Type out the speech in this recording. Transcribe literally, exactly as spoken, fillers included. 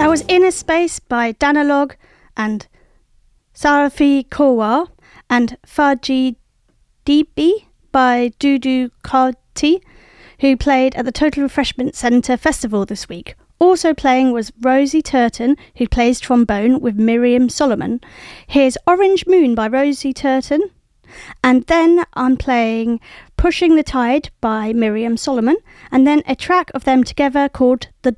was Inner Space by Danalog and Sarafi Kowar, and Faji Deebi by Dudu Karti, who played at the Total Refreshment Centre Festival this week. Also playing was Rosie Turton, who plays trombone with Miriam Solomon. Here's Orange Moon by Rosie Turton. And then I'm playing Pushing the Tide by Miriam Solomon, and then a track of them together called The